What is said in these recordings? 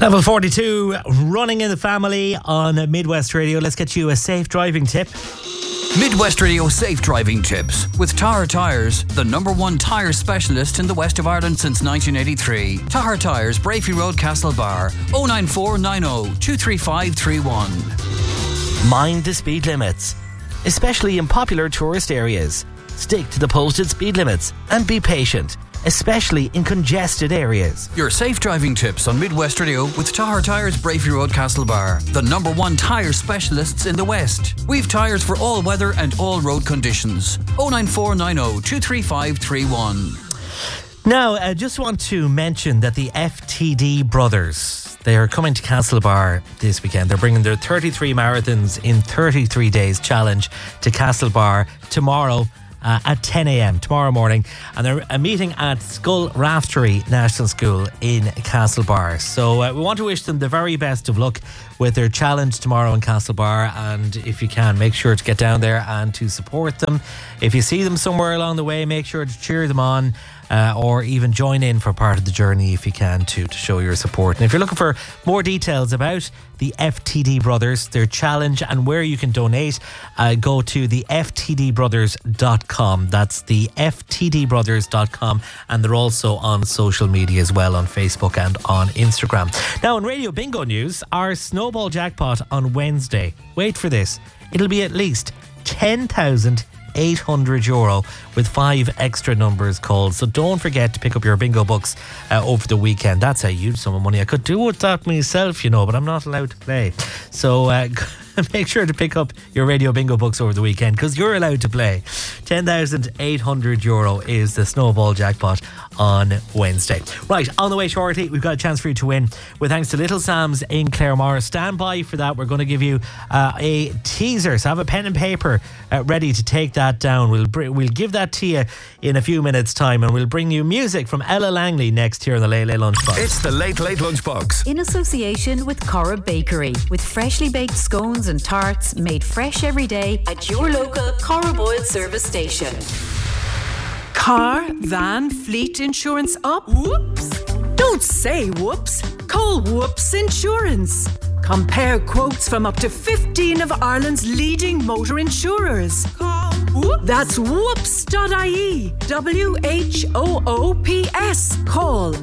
Level 42, running in the family on Midwest Radio. Let's get you a safe driving tip. Midwest Radio Safe Driving Tips with Tahar Tyres, the #1 tyre specialist in the west of Ireland since 1983. Tahar Tyres, Brafey Road, Castlebar, 09490 23531. Mind the speed limits, especially in popular tourist areas. Stick to the posted speed limits and be patient, especially in congested areas. Your safe driving tips on Midwest Radio with Tahar Tyres, Brafey Road, Castlebar, the #1 tyre specialists in the West. We've tyres for all weather and all road conditions. 09490 23531. Now, I just want to mention that the FTD brothers, they are coming to Castlebar this weekend. They're bringing their 33 marathons in 33 days challenge to Castlebar tomorrow at 10 a.m. tomorrow morning, and they're meeting at Skull Raftery National School in Castlebar. So we want to wish them the very best of luck with their challenge tomorrow in Castlebar, and if you can, make sure to get down there and to support them. If you see them somewhere along the way, make sure to cheer them on, or even join in for part of the journey if you can to show your support. And if you're looking for more details about the FTD Brothers, their challenge and where you can donate, go to the ftdbrothers.com. That's the ftdbrothers.com, and they're also on social media as well, on Facebook and on Instagram. Now, in Radio Bingo news, our snowball jackpot on Wednesday, wait for this, it'll be at least €10,800 with 5 extra numbers called. So don't forget to pick up your bingo books over the weekend. That's a huge sum of money. I could do with that myself, but I'm not allowed to play. So make sure to pick up your Radio Bingo books over the weekend, because you're allowed to play. €10,800 is the snowball jackpot on Wednesday. Right, on the way shortly, we've got a chance for you to win with thanks to Little Sam's in Claremore. Stand by for that. We're going to give you a teaser, so have a pen and paper ready to take that down. We'll give that to you in a few minutes' time, and we'll bring you music from Ella Langley next here on the Late Late Lunchbox. It's the Late Late Lunchbox in association with Cora Bakery, with freshly baked scones and tarts made fresh every day at your local Cora Boyle service station. Car, van, fleet insurance up? Whoops! Don't say whoops. Call Whoops Insurance. Compare quotes from up to 15 of Ireland's leading motor insurers. Call Whoops. That's whoops.ie. WHOOPS. Call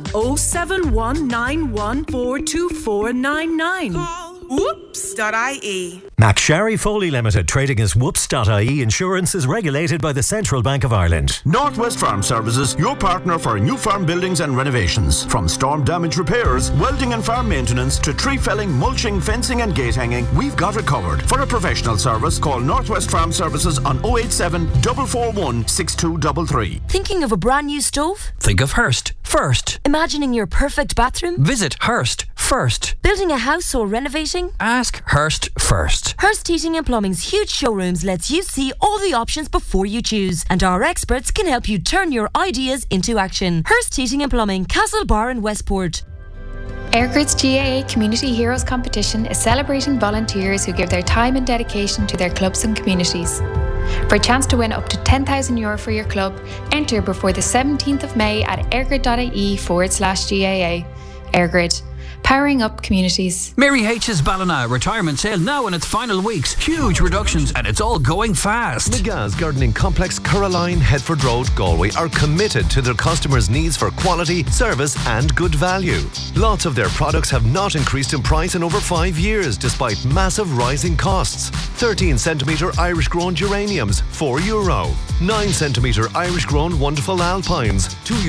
07191424499. Call whoops.ie. McSharry Foley Limited, trading as whoops.ie Insurance, is regulated by the Central Bank of Ireland. Northwest Farm Services, your partner for new farm buildings and renovations. From storm damage repairs, welding and farm maintenance to tree felling, mulching, fencing and gate hanging, we've got it covered. For a professional service, call Northwest Farm Services on 087 441 6233. Thinking of a brand new stove? Think of Hearst first. Imagining your perfect bathroom? Visit Hearst first. Building a house or renovating? Ask Hearst first. Hearst Heating and Plumbing's huge showrooms lets you see all the options before you choose, and our experts can help you turn your ideas into action. Hearst Heating and Plumbing, Castlebar and Westport. Airgrid's GAA Community Heroes Competition is celebrating volunteers who give their time and dedication to their clubs and communities. For a chance to win up to €10,000 for your club, enter before the 17th of May at airgrid.ie/GAA. Airgrid, powering up communities. Mary H's Ballina retirement sale now in its final weeks. Huge reductions, and it's all going fast. Nagaz Gardening Complex, Caroline, Headford Road, Galway are committed to their customers' needs for quality, service and good value. Lots of their products have not increased in price in over 5 years despite massive rising costs. 13cm Irish grown geraniums, €4. 9cm Irish grown wonderful alpines,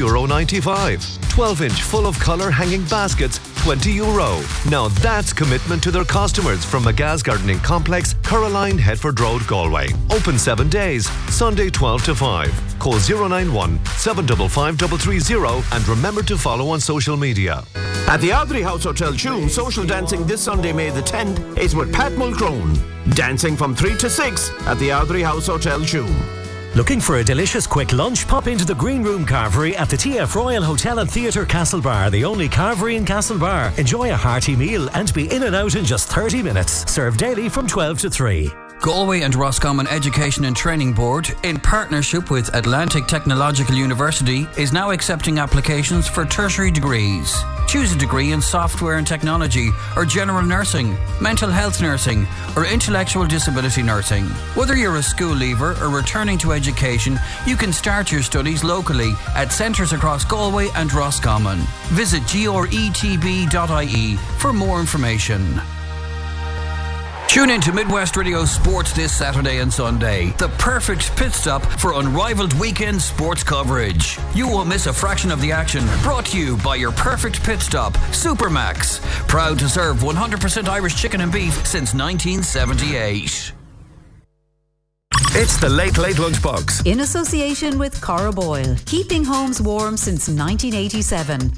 €2.95. 12-inch full of colour hanging baskets, €20. Now that's commitment to their customers from Nagaz Gardening Complex, Caroline, Headford Road, Galway. Open 7 days, Sunday 12 to 5. Call 091 755 330 and remember to follow on social media. At the Ardrey House Hotel Tuam, social dancing this Sunday, May the 10th, is with Pat Mulcrone. Dancing from 3 to 6 at the Ardrey House Hotel Tuam. Looking for a delicious quick lunch? Pop into the Green Room Carvery at the TF Royal Hotel and Theatre Castlebar, the only carvery in Castlebar. Enjoy a hearty meal and be in and out in just 30 minutes. Served daily from 12 to 3. Galway and Roscommon Education and Training Board, in partnership with Atlantic Technological University, is now accepting applications for tertiary degrees. Choose a degree in software and technology, or general nursing, mental health nursing, or intellectual disability nursing. Whether you're a school leaver or returning to education, you can start your studies locally at centres across Galway and Roscommon. Visit gretb.ie for more information. Tune in to Midwest Radio Sports this Saturday and Sunday. The perfect pit stop for unrivaled weekend sports coverage. You won't miss a fraction of the action. Brought to you by your perfect pit stop, Supermax. Proud to serve 100% Irish chicken and beef since 1978. It's the Late Late Lunchbox. In association with Cora Boyle. Keeping homes warm since 1987.